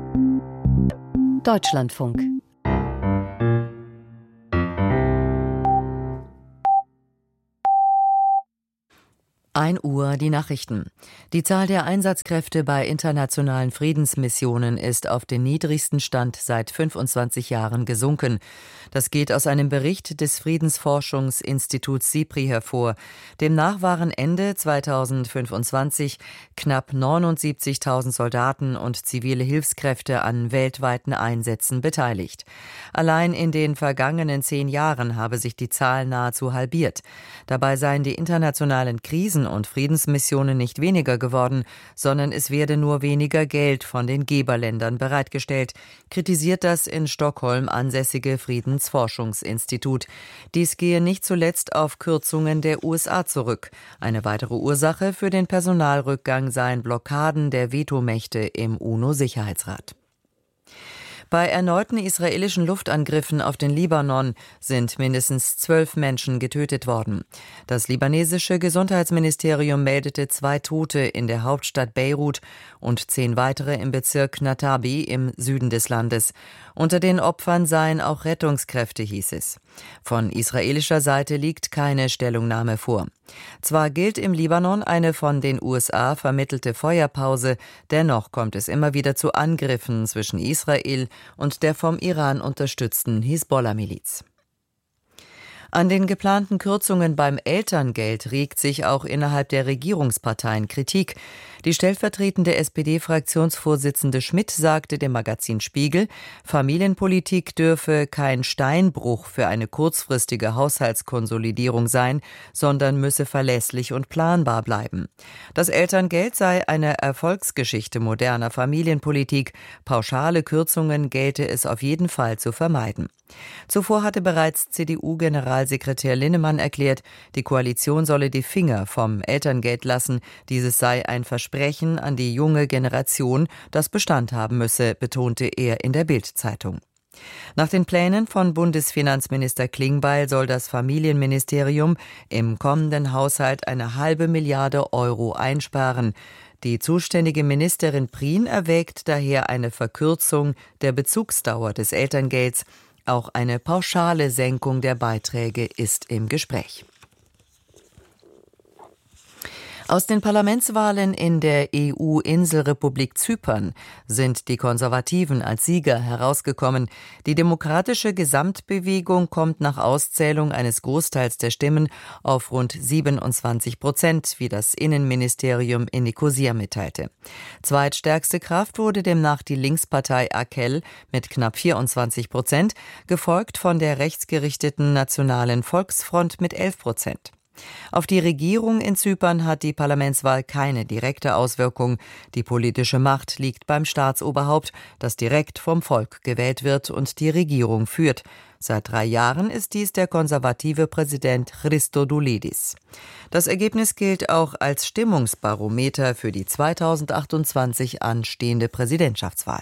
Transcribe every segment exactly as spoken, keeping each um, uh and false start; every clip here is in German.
Deutschlandfunk. ein Uhr die Nachrichten. Die Zahl der Einsatzkräfte bei internationalen Friedensmissionen ist auf den niedrigsten Stand seit fünfundzwanzig Jahren gesunken. Das geht aus einem Bericht des Friedensforschungsinstituts SIPRI hervor. Demnach waren Ende zweitausendfünfundzwanzig knapp neunundsiebzigtausend Soldaten und zivile Hilfskräfte an weltweiten Einsätzen beteiligt. Allein in den vergangenen zehn Jahren habe sich die Zahl nahezu halbiert. Dabei seien die internationalen Krisen und Friedensmissionen nicht weniger geworden, sondern es werde nur weniger Geld von den Geberländern bereitgestellt, kritisiert das in Stockholm ansässige Friedensforschungsinstitut. Dies gehe nicht zuletzt auf Kürzungen der U S A zurück. Eine weitere Ursache für den Personalrückgang seien Blockaden der Vetomächte im UNO-Sicherheitsrat. Bei erneuten israelischen Luftangriffen auf den Libanon sind mindestens zwölf Menschen getötet worden. Das libanesische Gesundheitsministerium meldete zwei Tote in der Hauptstadt Beirut und zehn weitere im Bezirk Natabi im Süden des Landes. Unter den Opfern seien auch Rettungskräfte, hieß es. Von israelischer Seite liegt keine Stellungnahme vor. Zwar gilt im Libanon eine von den U S A vermittelte Feuerpause, dennoch kommt es immer wieder zu Angriffen zwischen Israel und der vom Iran unterstützten Hisbollah-Miliz. An den geplanten Kürzungen beim Elterngeld regt sich auch innerhalb der Regierungsparteien Kritik. Die stellvertretende S P D-Fraktionsvorsitzende Schmidt sagte dem Magazin Spiegel, Familienpolitik dürfe kein Steinbruch für eine kurzfristige Haushaltskonsolidierung sein, sondern müsse verlässlich und planbar bleiben. Das Elterngeld sei eine Erfolgsgeschichte moderner Familienpolitik. Pauschale Kürzungen gelte es auf jeden Fall zu vermeiden. Zuvor hatte bereits C D U-Generalsekretär Linnemann erklärt, die Koalition solle die Finger vom Elterngeld lassen. Dieses sei ein Versprechen an die junge Generation, das Bestand haben müsse, betonte er in der Bild-Zeitung. Nach den Plänen von Bundesfinanzminister Klingbeil soll das Familienministerium im kommenden Haushalt eine halbe Milliarde Euro einsparen. Die zuständige Ministerin Prien erwägt daher eine Verkürzung der Bezugsdauer des Elterngelds. Auch eine pauschale Senkung der Beiträge ist im Gespräch. Aus den Parlamentswahlen in der E U-Inselrepublik Zypern sind die Konservativen als Sieger herausgekommen. Die demokratische Gesamtbewegung kommt nach Auszählung eines Großteils der Stimmen auf rund siebenundzwanzig Prozent, wie das Innenministerium in Nikosia mitteilte. Zweitstärkste Kraft wurde demnach die Linkspartei Akel mit knapp vierundzwanzig Prozent, gefolgt von der rechtsgerichteten Nationalen Volksfront mit elf Prozent. Auf die Regierung in Zypern hat die Parlamentswahl keine direkte Auswirkung. Die politische Macht liegt beim Staatsoberhaupt, das direkt vom Volk gewählt wird und die Regierung führt. Seit drei Jahren ist dies der konservative Präsident Christodoulidis. Das Ergebnis gilt auch als Stimmungsbarometer für die zweitausendachtundzwanzig anstehende Präsidentschaftswahl.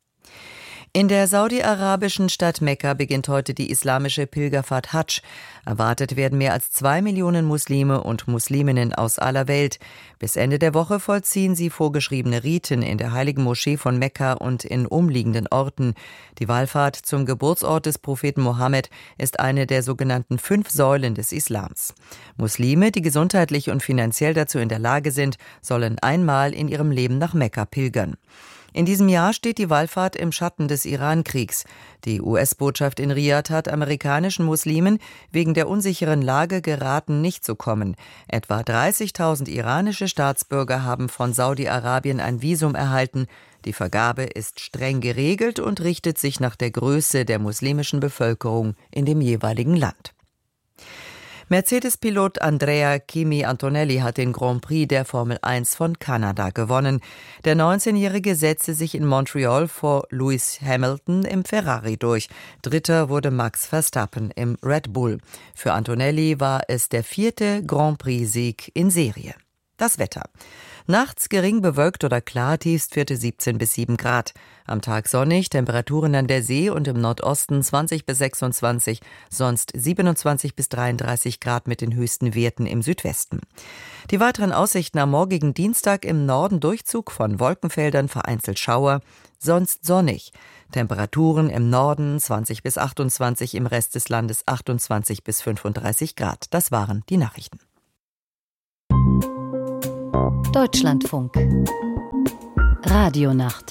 In der saudi-arabischen Stadt Mekka beginnt heute die islamische Pilgerfahrt Hadsch. Erwartet werden mehr als zwei Millionen Muslime und Musliminnen aus aller Welt. Bis Ende der Woche vollziehen sie vorgeschriebene Riten in der heiligen Moschee von Mekka und in umliegenden Orten. Die Wallfahrt zum Geburtsort des Propheten Mohammed ist eine der sogenannten fünf Säulen des Islams. Muslime, die gesundheitlich und finanziell dazu in der Lage sind, sollen einmal in ihrem Leben nach Mekka pilgern. In diesem Jahr steht die Wallfahrt im Schatten des Iran-Kriegs. Die U S-Botschaft in Riad hat amerikanischen Muslimen wegen der unsicheren Lage geraten, nicht zu kommen. Etwa dreißigtausend iranische Staatsbürger haben von Saudi-Arabien ein Visum erhalten. Die Vergabe ist streng geregelt und richtet sich nach der Größe der muslimischen Bevölkerung in dem jeweiligen Land. Mercedes-Pilot Andrea Kimi Antonelli hat den Grand Prix der Formel eins von Kanada gewonnen. Der neunzehnjährige setzte sich in Montreal vor Lewis Hamilton im Ferrari durch. Dritter wurde Max Verstappen im Red Bull. Für Antonelli war es der vierte Grand Prix-Sieg in Serie. Das Wetter. Nachts gering bewölkt oder klar, Tiefstwerte siebzehn bis sieben Grad. Am Tag sonnig, Temperaturen an der See und im Nordosten zwanzig bis sechsundzwanzig, sonst siebenundzwanzig bis dreiunddreißig Grad mit den höchsten Werten im Südwesten. Die weiteren Aussichten am morgigen Dienstag: im Norden Durchzug von Wolkenfeldern, vereinzelt Schauer, sonst sonnig. Temperaturen im Norden zwanzig bis achtundzwanzig, im Rest des Landes achtundzwanzig bis fünfunddreißig Grad. Das waren die Nachrichten. Deutschlandfunk Radionacht.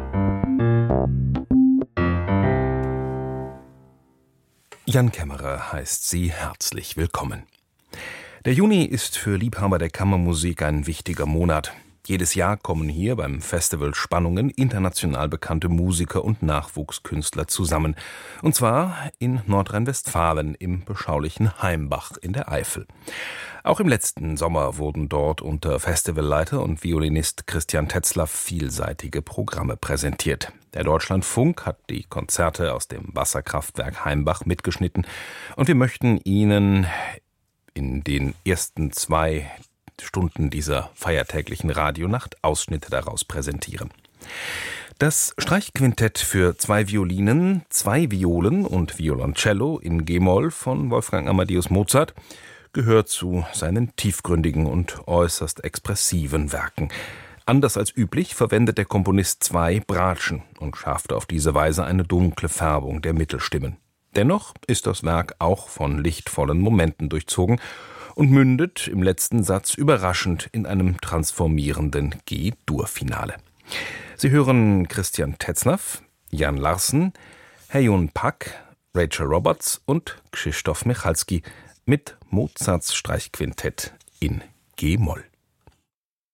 Jan Kämmerer heißt Sie herzlich willkommen. Der Juni ist für Liebhaber der Kammermusik ein wichtiger Monat. Jedes Jahr kommen hier beim Festival Spannungen international bekannte Musiker und Nachwuchskünstler zusammen. Und zwar in Nordrhein-Westfalen im beschaulichen Heimbach in der Eifel. Auch im letzten Sommer wurden dort unter Festivalleiter und Violinist Christian Tetzlaff vielseitige Programme präsentiert. Der Deutschlandfunk hat die Konzerte aus dem Wasserkraftwerk Heimbach mitgeschnitten und wir möchten Ihnen in den ersten zwei Stunden dieser feiertäglichen Radionacht Ausschnitte daraus präsentieren. Das Streichquintett für zwei Violinen, zwei Violen und Violoncello in G-Moll von Wolfgang Amadeus Mozart gehört zu seinen tiefgründigen und äußerst expressiven Werken. Anders als üblich verwendet der Komponist zwei Bratschen und schaffte auf diese Weise eine dunkle Färbung der Mittelstimmen. Dennoch ist das Werk auch von lichtvollen Momenten durchzogen und mündet im letzten Satz überraschend in einem transformierenden G-Dur-Finale. Sie hören Christian Tetzlaff, Jan Larsen, Herjun Pak, Rachel Roberts und Krzysztof Michalski mit Mozarts Streichquintett in G-Moll.